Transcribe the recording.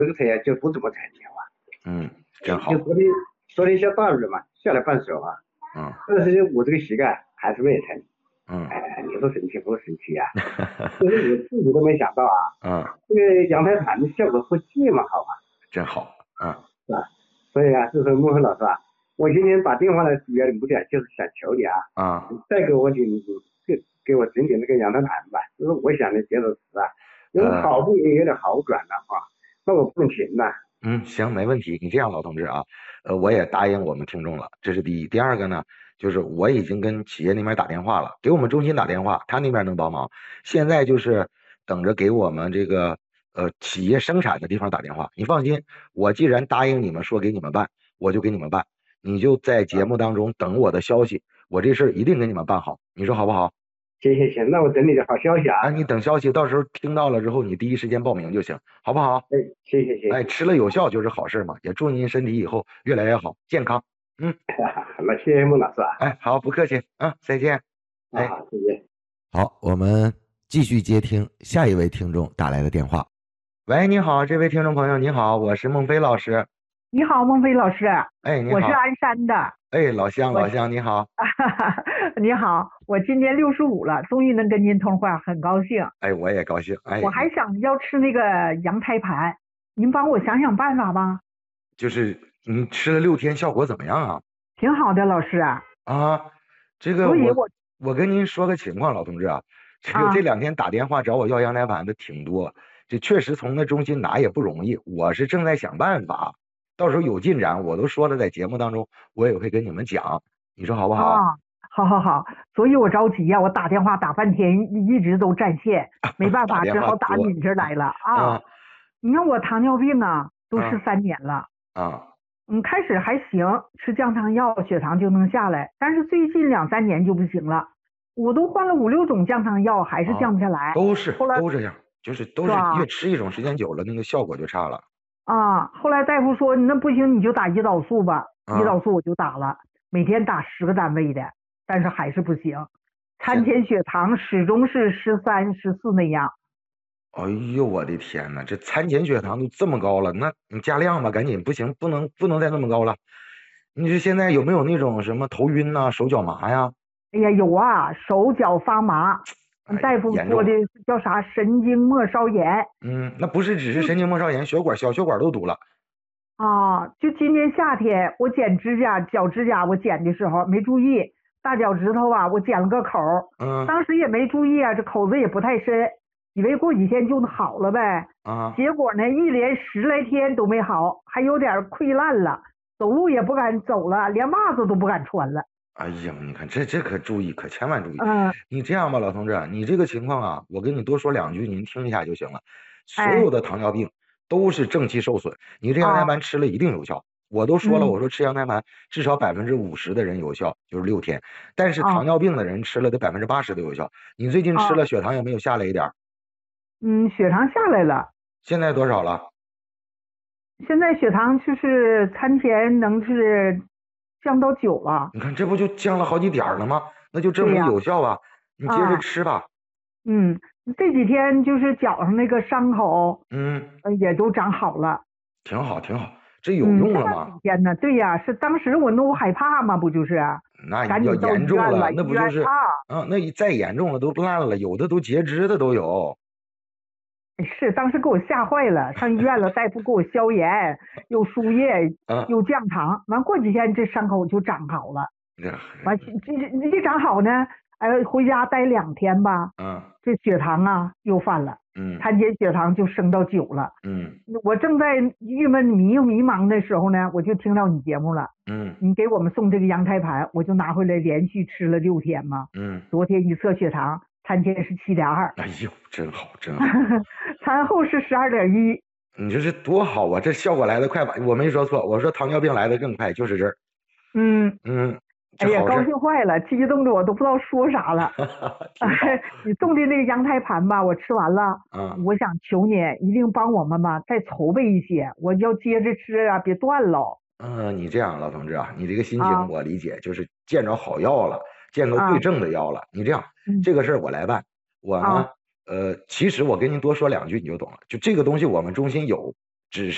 这个车呀就不怎么拆电话， 嗯，真好。 就昨天下大雨了嘛，下了半宿啊， 嗯但是我这个膝盖还是没有拆。 嗯哎，你说神奇不神奇呀？其实我自己都没想到啊， 嗯， 这个阳台盘的效果会这么好啊， 真好。嗯是吧？所以啊，就是孟非老师啊，我今天打电话的主要的目的啊就是想求你啊， 啊再给我给我整点那个阳台盘吧，就是我想的节奏词啊，因为呃好不容易有点好转了啊，那我不能停呐。 行，没问题。你这样，老同志啊，我也答应我们听众了，这是第一。第二个呢，就是我已经跟企业那边打电话了，给我们中心打电话，他那边能帮忙。现在就是等着给我们这个企业生产的地方打电话。你放心，我既然答应你们说给你们办，我就给你们办。你就在节目当中等我的消息，我这事儿一定给你们办好。你说好不好？ 行行行，那我等你的好消息啊。 啊，你等消息，到时候听到了之后，你第一时间报名就行，好不好？ 哎，行行行哎， 行， 吃了有效就是好事嘛，也祝您身体以后越来越好，健康。嗯， 那谢谢孟老师啊， 哎，好，不客气，再见。哎， 谢谢。 好，我们继续接听下一位听众打来的电话。喂，你好，这位听众朋友，你好，我是孟非老师。 你好，孟非老师， 哎，你我是好， 鞍山的。 哎，老乡， 我老乡，你好。 你好，我今年65了，终于能跟您通话，很高兴。 哎，我也高兴。哎， 我还想要吃那个羊胎盘，您帮我想想办法吧。 就是你吃了6天，效果怎么样啊？ 挺好的，老师。 啊，这个我所以我我跟您说个情况，老同志啊，这啊 2天打电话找我要羊胎盘的挺多，这确实从那中心拿也不容易，我是正在想办法，到时候有进展我都说了，在节目当中我也会跟你们讲，你说好不好？ 啊，好好好，所以我着急呀，我打电话打半天，一直都占线，没办法， 打电只好打话多。 你这儿来了啊。 啊你看我糖尿病啊，都吃啊 3年了。 啊开始还行，吃降糖药血糖就能下来，但是最近2、3年就不行了。我都换了5、6种降糖药，还是降啊， 不下来。 都是后来都这样，就是都是越是吧？ 吃一种时间久了，那个效果就差了。 后来大夫说那不行，你就打胰岛素吧。胰啊， 岛素我就打了，每天打10个单位的，但是还是不行。餐现前血糖始终是13、14那样。 哎呦，我的天呐，这餐前血糖都这么高了，那你加量吧，赶紧，不行，不能再那么高了。你这现在有没有那种什么头晕呐、手脚麻呀？ 哎呀，有啊，手脚发麻。 哎， 大夫说的严重。 叫啥神经末梢炎。 那不是只是神经末梢炎，小血管都堵了。 就今年夏天我剪指甲，脚指甲我剪的时候没注意，大脚趾头啊我剪了个口儿， 嗯当时也没注意啊，这口子也不太深，以为过几天就好了呗。 啊， 结果呢，一连10来天都没好，还有点溃烂了，走路也不敢走了，连袜子都不敢穿了。 哎呀，你看这可注意，可千万注意。 嗯， 你这样吧，老同志，你这个情况啊，我跟你多说2句，您听一下就行了。所有哎， 的糖尿病都是正气受损，你这羊胎啊盘吃了一定有效。我都说了， 嗯我说吃羊胎盘至少50%的人有效，就是6天。但是糖啊尿病的人吃了得80%的有效。你最近吃啊了血糖有没有下来一点儿？ 血糖下来了， 现在多少了？ 现在血糖就是餐前能是降到9了。 你看这不就降了好几点儿了吗？那就证明对呀。 有效啊！你接着啊。 吃吧。 嗯，这几天就是脚上那个伤口， 嗯， 也都长好了。 挺好挺好，这有用这么了吗？ 几天呢？对呀，是当时我弄害怕嘛，不就是啊？ 那要赶紧到医严重了， 院了，医院那不就是那再严重了都烂了，有的都截肢的都有。 是当时给我吓坏了，上医院了，大夫给我消炎，又输液， 嗯， 又降糖，完过几天这伤口就长好了。 这完这一长好呢，回家待2天吧， 嗯这血糖啊又犯了， 嗯餐前血糖就升到9了。 嗯我正在郁闷迷茫的时候呢，我就听到你节目了。 嗯你给我们送这个羊胎盘，我就拿回来连续吃了6天嘛。 嗯， 昨天一测血糖，餐前是7.2， 哎呦，真好真好， 餐后是12.1。 你这是多好啊！这效果来得快吧？我没说错，我说糖尿病来得更快，就是这儿。 嗯，哎呀，高这好事儿， 兴坏了，激动的我都不知道说啥了。 挺好。 你送的那个羊胎盘吧，我吃完了， 嗯我想求你一定帮我们吧，再筹备一些，我要接着吃啊，别断了。 你这样，老同志啊，你这个心情啊我理解，就是见着好药了，见着对啊症的药了。你这样， 嗯这个事儿我来办。我呢， 啊。 其实我跟您多说2句你就懂了。就这个东西我们中心有，只是。